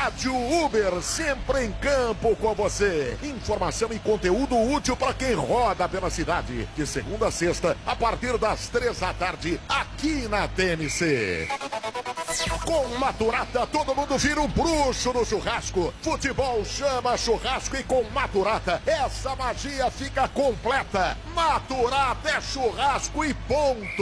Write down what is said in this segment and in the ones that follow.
Rádio Uber, sempre em campo com você. Informação e conteúdo útil para quem roda pela cidade. De segunda a sexta, a partir das 3 da tarde, aqui na TMC. Com Maturata, todo mundo vira um bruxo no churrasco. Futebol chama churrasco e com Maturata, essa magia fica completa. Maturata é churrasco e ponto.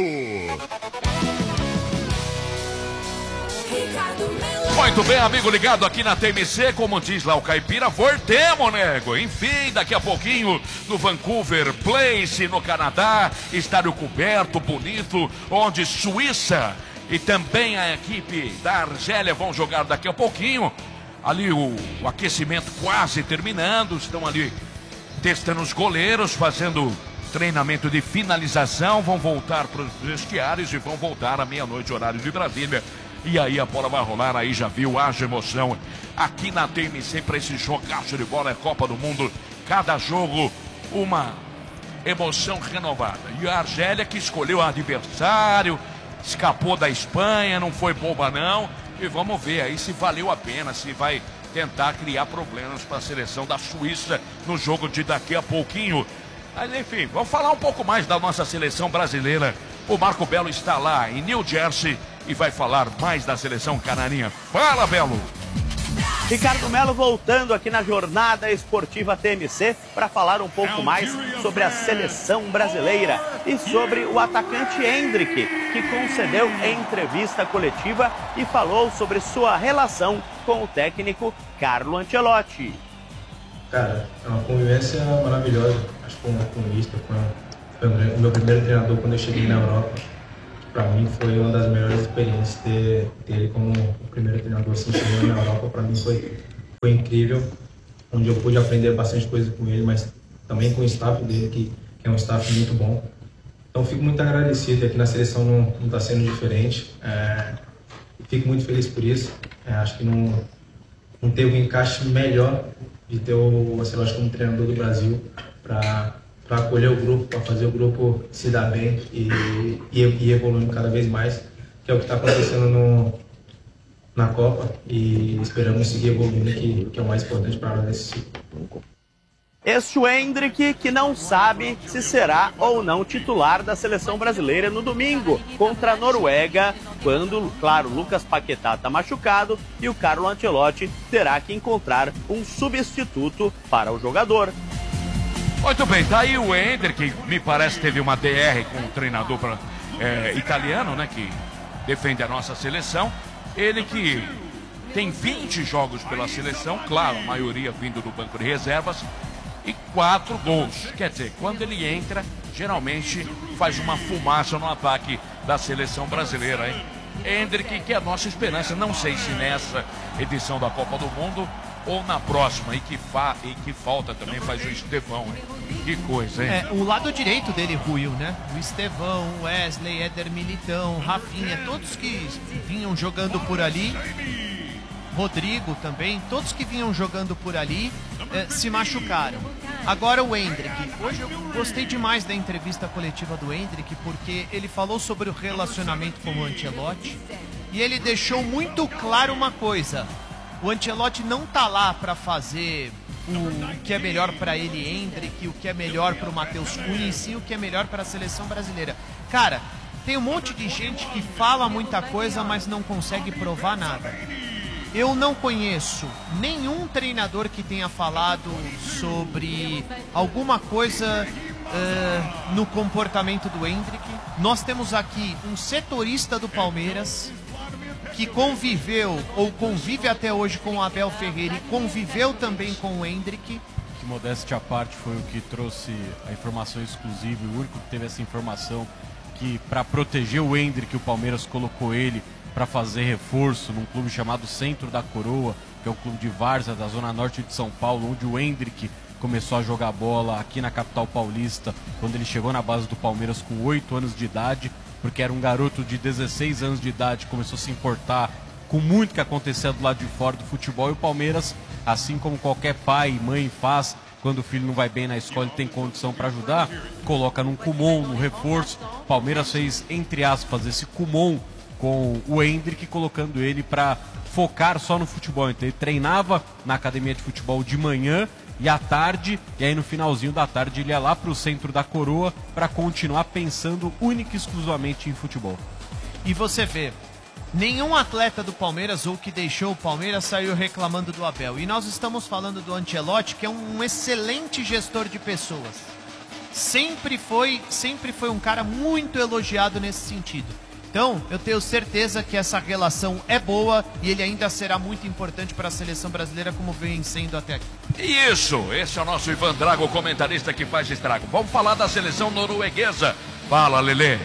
Muito bem, amigo ligado aqui na TMC, como diz lá o Caipira, voltemos, nego. Enfim, daqui a pouquinho no Vancouver Place, no Canadá, estádio coberto, bonito, onde Suíça e também a equipe da Argélia vão jogar daqui a pouquinho. Ali o aquecimento quase terminando, estão ali testando os goleiros, fazendo treinamento de finalização, vão voltar para os vestiários e vão voltar à meia-noite, horário de Brasília. E aí a bola vai rolar, aí já viu, haja emoção aqui na TMC para esse jogaço de bola, é Copa do Mundo, cada jogo uma emoção renovada. E a Argélia que escolheu o adversário, escapou da Espanha, não foi boba não, e vamos ver aí se valeu a pena, se vai tentar criar problemas para a seleção da Suíça no jogo de daqui a pouquinho. Mas enfim, vamos falar um pouco mais da nossa seleção brasileira. O Marco Belo está lá em New Jersey e vai falar mais da seleção canarinha. Fala, Belo! Ricardo Melo voltando aqui na Jornada Esportiva TMC para falar um pouco mais sobre a seleção brasileira e sobre o atacante Endrick, que concedeu entrevista coletiva e falou sobre sua relação com o técnico Carlo Ancelotti. Cara, é uma convivência maravilhosa. Acho que foi o meu primeiro treinador quando eu cheguei na Europa. Para mim foi uma das melhores experiências ter ele como o primeiro treinador assim, chegando na Europa. Para mim foi incrível, onde eu pude aprender bastante coisa com ele, mas também com o staff dele, que é um staff muito bom. Então fico muito agradecido, aqui na seleção não está sendo diferente. Fico muito feliz por isso. Acho que não teve um encaixe melhor de ter o Ancelotti como treinador do Brasil para acolher o grupo, para fazer o grupo se dar bem e evoluindo cada vez mais, que é o que está acontecendo na Copa, e esperamos seguir evoluindo, que é o mais importante para nós nesse ciclo. Este o Endrick, que não sabe se será ou não titular da seleção brasileira no domingo contra a Noruega, quando, claro, Lucas Paquetá está machucado e o Carlo Ancelotti terá que encontrar um substituto para o jogador. Muito bem, tá aí o Endrick, que me parece teve uma DR com o treinador italiano, né, que defende a nossa seleção. Ele que tem 20 jogos pela seleção, claro, a maioria vindo do banco de reservas, e 4 gols. Quer dizer, quando ele entra, geralmente faz uma fumaça no ataque da seleção brasileira, hein? Endrick, que é a nossa esperança, não sei se nessa edição da Copa do Mundo ou na próxima, e que falta também faz o Estevão, hein? Que coisa, hein? O lado direito dele ruiu, né? O Estevão, o Wesley, Éder Militão, Rafinha, todos que vinham jogando por ali, Rodrigo também, todos que vinham jogando por ali se machucaram. Agora o Endrick, hoje eu gostei demais da entrevista coletiva do Endrick, porque ele falou sobre o relacionamento com o Ancelotti e ele deixou muito claro uma coisa: o Ancelotti não tá lá para fazer o que é melhor para ele, Endrick, o que é melhor para o Matheus Cunha, e sim o que é melhor para a seleção brasileira. Cara, tem um monte de gente que fala muita coisa, mas não consegue provar nada. Eu não conheço nenhum treinador que tenha falado sobre alguma coisa no comportamento do Endrick. Nós temos aqui um setorista do Palmeiras que conviveu ou convive até hoje com o Abel Ferreira e conviveu também com o Endrick. Que, modéstia à parte, foi o que trouxe a informação exclusiva, o único que teve essa informação, que para proteger o Endrick, o Palmeiras colocou ele para fazer reforço num clube chamado Centro da Coroa, que é um clube de várzea da zona norte de São Paulo, onde o Endrick começou a jogar bola aqui na capital paulista, quando ele chegou na base do Palmeiras com 8 anos de idade, porque era um garoto de 16 anos de idade, começou a se importar com muito que acontecia do lado de fora do futebol, e o Palmeiras, assim como qualquer pai e mãe faz, quando o filho não vai bem na escola e tem condição para ajudar, coloca num Kumon, no reforço. O Palmeiras fez, entre aspas, esse Kumon com o Endrick, colocando ele para focar só no futebol. Então ele treinava na academia de futebol de manhã e à tarde, e aí no finalzinho da tarde ele ia lá para o centro da Coroa para continuar pensando única e exclusivamente em futebol. E você vê, nenhum atleta do Palmeiras ou que deixou o Palmeiras saiu reclamando do Abel. E nós estamos falando do Ancelotti, que é um excelente gestor de pessoas. Sempre foi um cara muito elogiado nesse sentido. Então, eu tenho certeza que essa relação é boa e ele ainda será muito importante para a seleção brasileira, como vem sendo até aqui. Isso, esse é o nosso Ivan Drago, comentarista que faz estrago. Vamos falar da seleção norueguesa. Fala, Lelê.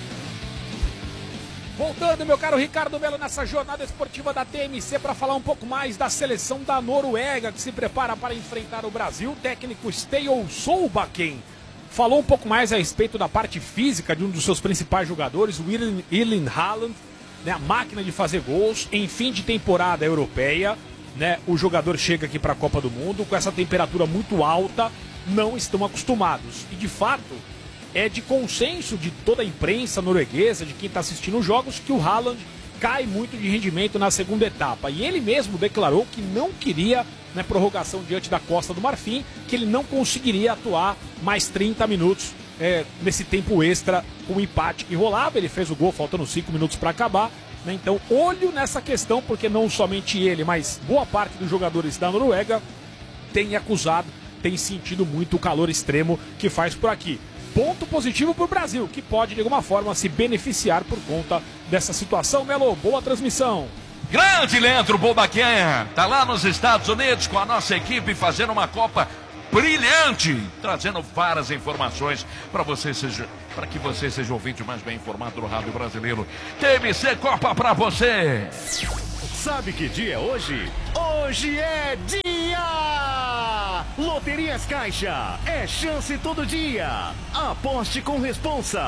Voltando, meu caro Ricardo Melo, nessa jornada esportiva da TMC para falar um pouco mais da seleção da Noruega, que se prepara para enfrentar o Brasil. O técnico Ståle Solbakken falou um pouco mais a respeito da parte física de um dos seus principais jogadores, o Erling Haaland, né, a máquina de fazer gols em fim de temporada europeia. Né, o jogador chega aqui para a Copa do Mundo com essa temperatura muito alta, não estão acostumados. E de fato, é de consenso de toda a imprensa norueguesa, de quem está assistindo os jogos, que o Haaland cai muito de rendimento na segunda etapa. E ele mesmo declarou que não queria, né, prorrogação diante da Costa do Marfim, que ele não conseguiria atuar mais 30 minutos nesse tempo extra com o empate que rolava. Ele fez o gol faltando 5 minutos para acabar. Né? Então, olho nessa questão, porque não somente ele, mas boa parte dos jogadores da Noruega tem acusado, tem sentido muito o calor extremo que faz por aqui. Ponto positivo para o Brasil, que pode de alguma forma se beneficiar por conta dessa situação. Melo, boa transmissão. Grande Leandro Bolbaquinha, tá lá nos Estados Unidos com a nossa equipe fazendo uma Copa brilhante, trazendo várias informações para que você seja ouvinte mais bem informado do rádio brasileiro. TMC Copa para você. Sabe que dia é hoje? Hoje é dia! Loterias Caixa, é chance todo dia. Aposte com responsa.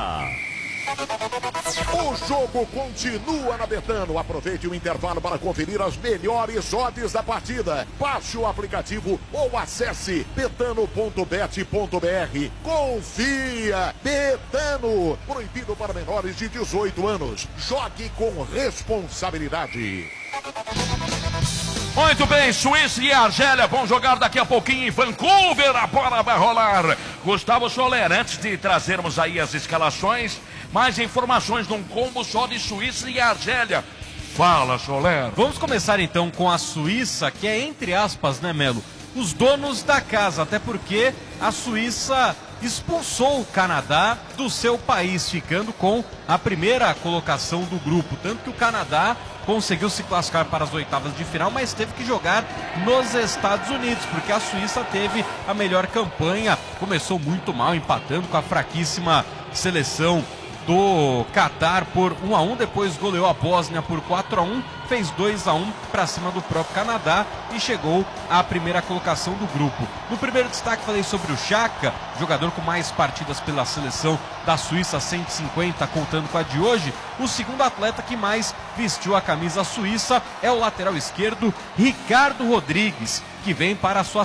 O jogo continua na Betano. Aproveite o intervalo para conferir as melhores odds da partida. Baixe o aplicativo ou acesse betano.bet.br. Confia! Betano. Proibido para menores de 18 anos. Jogue com responsabilidade. Muito bem, Suíça e Argélia vão jogar daqui a pouquinho em Vancouver. A bola vai rolar. Gustavo Soler, antes de trazermos aí as escalações, mais informações num combo só de Suíça e Argélia. Fala, Soler. Vamos começar então com a Suíça, que é, entre aspas, né, Melo, os donos da casa, até porque a Suíça expulsou o Canadá do seu país, ficando com a primeira colocação do grupo. Tanto que o Canadá conseguiu se classificar para as oitavas de final, mas teve que jogar nos Estados Unidos, porque a Suíça teve a melhor campanha. Começou muito mal, empatando com a fraquíssima seleção do Catar por 1-1, depois goleou a Bósnia por 4-1, fez 2-1 para cima do próprio Canadá e chegou à primeira colocação do grupo. No primeiro destaque falei sobre o Xhaka, jogador com mais partidas pela seleção da Suíça, 150, contando com a de hoje. O segundo atleta que mais vestiu a camisa suíça é o lateral esquerdo Ricardo Rodrigues, que vem para a sua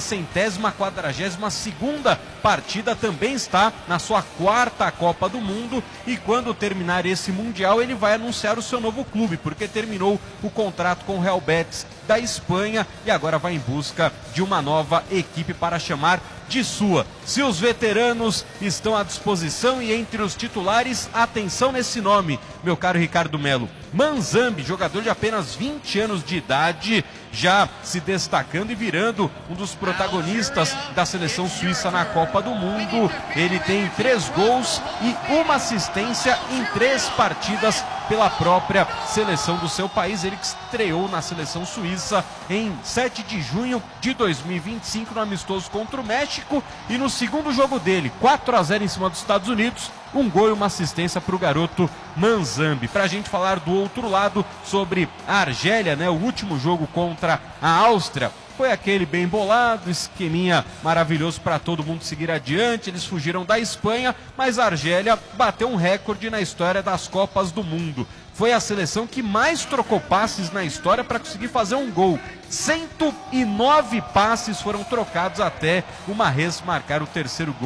142ª partida, também está na sua 4ª Copa do Mundo, e quando terminar esse Mundial ele vai anunciar o seu novo clube, porque terminou o contrato com o Real Betis da Espanha e agora vai em busca de uma nova equipe para chamar de sua. Se os veteranos estão à disposição e entre os titulares, atenção nesse nome, meu caro Ricardo Melo. Manzambi, jogador de apenas 20 anos de idade, já se destacando e virando um dos protagonistas da seleção suíça na Copa do Mundo. Ele tem 3 gols e 1 assistência em 3 partidas pela própria seleção do seu país. Ele que estreou na seleção suíça em 7 de junho de 2025 no amistoso contra o México, e no segundo jogo dele, 4-0 em cima dos Estados Unidos, 1 gol e 1 assistência para o garoto Manzambi. Para a gente falar do outro lado, sobre a Argélia, né, o último jogo contra a Áustria foi aquele bem bolado, esqueminha maravilhoso para todo mundo seguir adiante. Eles fugiram da Espanha, mas a Argélia bateu um recorde na história das Copas do Mundo. Foi a seleção que mais trocou passes na história para conseguir fazer um gol. 109 passes foram trocados até o Mahrez marcar o terceiro gol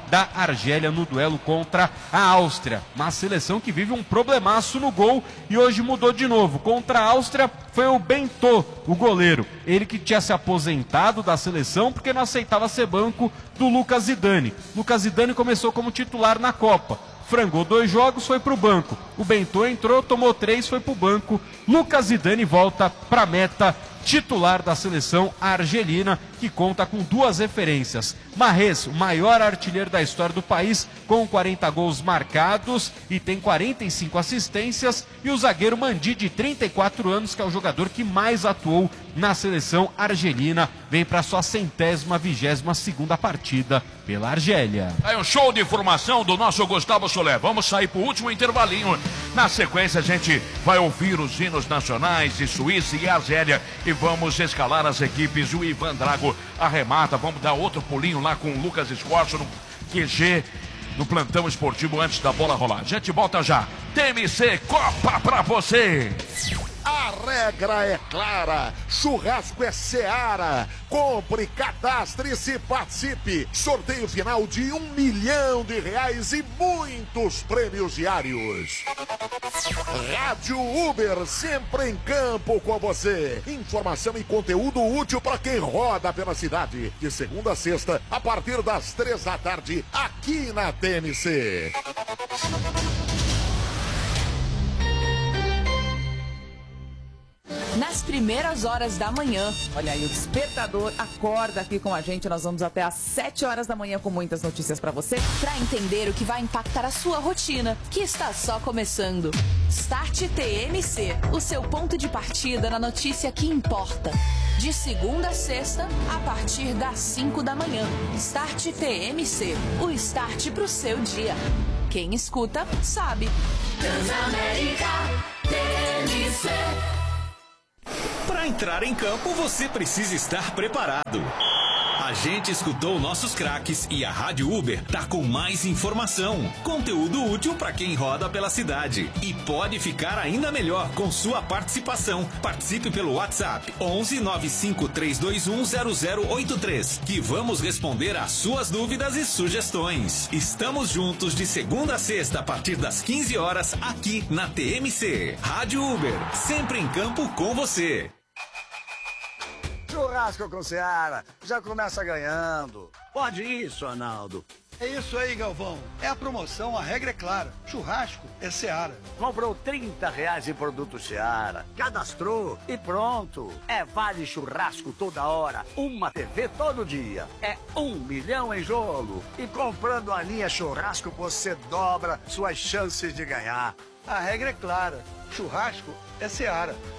da Argélia no duelo contra a Áustria. Uma seleção que vive um problemaço no gol e hoje mudou de novo. Contra a Áustria foi o Bentô, o goleiro. Ele que tinha se aposentado da seleção porque não aceitava ser banco do Lucas Zidane. Lucas Zidane começou como titular na Copa. Frangou 2 jogos, foi para o banco. O Bentô entrou, tomou 3, foi para o banco. Lucas Zidane volta para a meta titular da seleção argelina, que conta com 2 referências. Mahrez, o maior artilheiro da história do país, com 40 gols marcados e tem 45 assistências. E o zagueiro Mandi, de 34 anos, que é o jogador que mais atuou na seleção argelina, vem para sua 122ª partida pela Argélia. É um show de informação do nosso Gustavo Soler. Vamos sair para o último intervalinho. Na sequência, a gente vai ouvir os hinos nacionais de Suíça e Argélia e vamos escalar as equipes. O Ivan Drago arremata. Vamos dar outro pulinho lá com o Lucas Escorço no QG, no plantão esportivo antes da bola rolar. A gente volta já. TMC Copa pra você. A regra é clara, churrasco é Seara. Compre, cadastre-se e participe. Sorteio final de R$1 milhão e muitos prêmios diários. Rádio Uber, sempre em campo com você. Informação e conteúdo útil para quem roda pela cidade. De segunda a sexta, a partir das 3 da tarde, aqui na TMC. Nas primeiras horas da manhã. Olha aí, o Despertador acorda aqui com a gente. Nós vamos até às 7 horas da manhã com muitas notícias para você, para entender o que vai impactar a sua rotina, que está só começando. Start TMC, o seu ponto de partida na notícia que importa. De segunda a sexta, a partir das 5 da manhã. Start TMC, o start pro seu dia. Quem escuta, sabe. Transamérica TMC. Para entrar em campo, você precisa estar preparado. A gente escutou nossos craques e a Rádio Uber tá com mais informação, conteúdo útil para quem roda pela cidade. E pode ficar ainda melhor com sua participação. Participe pelo WhatsApp 11 95 321 0083, que vamos responder às suas dúvidas e sugestões. Estamos juntos de segunda a sexta a partir das 15 horas aqui na TMC. Rádio Uber, sempre em campo com você. Churrasco com Seara, já começa ganhando. Pode isso, Arnaldo. É isso aí, Galvão. É a promoção, a regra é clara. Churrasco é Seara. Comprou R$30 em produto Seara, cadastrou e pronto. É vale churrasco toda hora, uma TV todo dia. É R$1 milhão em jogo. E comprando a linha churrasco, você dobra suas chances de ganhar. A regra é clara. Churrasco é Seara.